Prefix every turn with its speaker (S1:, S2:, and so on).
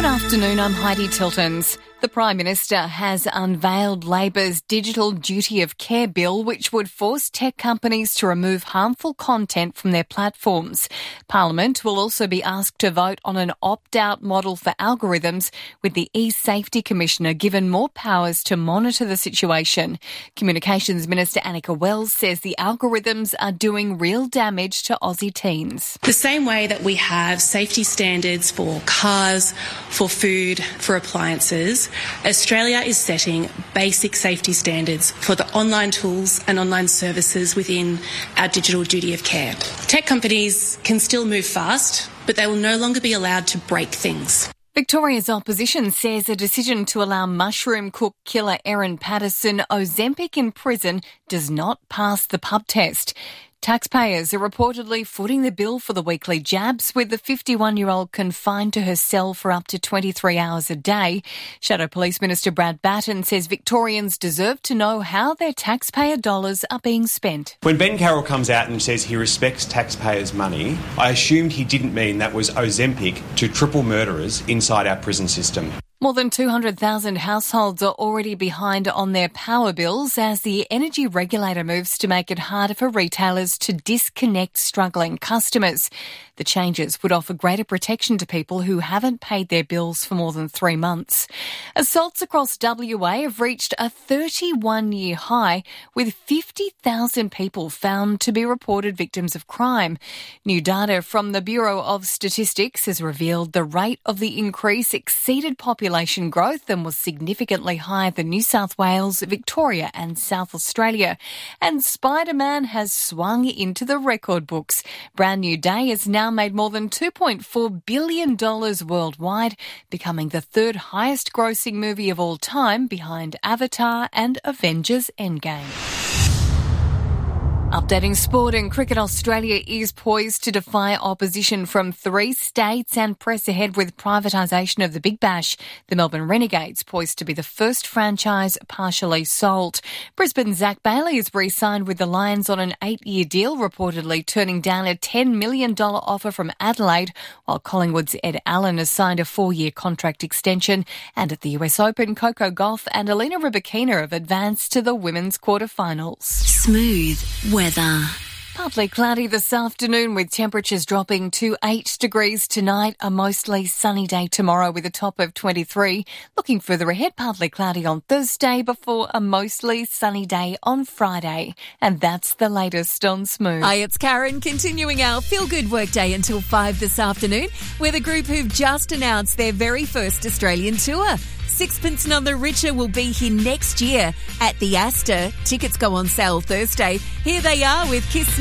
S1: Good afternoon, I'm Heidi Tiltons. The Prime Minister has unveiled Labor's Digital Duty of Care bill, which would force tech companies to remove harmful content from their platforms. Parliament will also be asked to vote on an opt-out model for algorithms, with the eSafety Commissioner given more powers to monitor the situation. Communications Minister Annika Wells says the algorithms are doing real damage to Aussie teens.
S2: The same way that we have safety standards for cars, for food, for appliances, Australia is setting basic safety standards for the online tools and online services within our digital duty of care. Tech companies can still move fast, but they will no longer be allowed to break things.
S1: Victoria's opposition says a decision to allow mushroom cook killer Erin Patterson Ozempic in prison does not pass the pub test. Taxpayers are reportedly footing the bill for the weekly jabs, with the 51-year-old confined to her cell for up to 23 hours a day. Shadow Police Minister Brad Batten says Victorians deserve to know how their taxpayer dollars are being spent.
S3: When Ben Carroll comes out and says he respects taxpayers' money, I assumed he didn't mean that was Ozempic to triple murderers inside our prison system.
S1: More than 200,000 households are already behind on their power bills as the energy regulator moves to make it harder for retailers to disconnect struggling customers. The changes would offer greater protection to people who haven't paid their bills for more than 3 months. Assaults across WA have reached a 31-year high, with 50,000 people found to be reported victims of crime. New data from the Bureau of Statistics has revealed the rate of the increase exceeded population growth and was significantly higher than New South Wales, Victoria and South Australia. And Spider-Man has swung into the record books. Brand New Day has now made more than $2.4 billion worldwide, becoming the third highest grossing movie of all time, behind Avatar and Avengers Endgame. Updating sport and cricket, Australia is poised to defy opposition from 3 states and press ahead with privatisation of the Big Bash. The Melbourne Renegades poised to be the first franchise partially sold. Brisbane's Zach Bailey is re-signed with the Lions on an 8-year deal, reportedly turning down a $10 million offer from Adelaide, while Collingwood's Ed Allen has signed a 4-year contract extension. And at the US Open, Coco Gauff and Alina Rybakina have advanced to the women's quarterfinals.
S4: Smooth weather.
S1: Partly cloudy this afternoon, with temperatures dropping to 8 degrees tonight. A mostly sunny day tomorrow with a top of 23. Looking further ahead, partly cloudy on Thursday before a mostly sunny day on Friday. And that's the latest on Smooth.
S4: Hi, it's Karen, continuing our feel-good workday until 5 this afternoon, with a group who've just announced their very first Australian tour. Sixpence None the Richer will be here next year at the Astor. Tickets go on sale Thursday. Here they are with Kiss